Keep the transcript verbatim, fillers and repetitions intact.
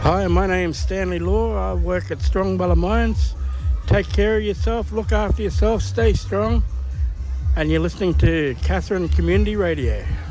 Hi, my name's Stanley Law. I work at Strongbolla Mines. Take care of yourself, look after yourself, stay strong. And you're listening to Catherine Community Radio.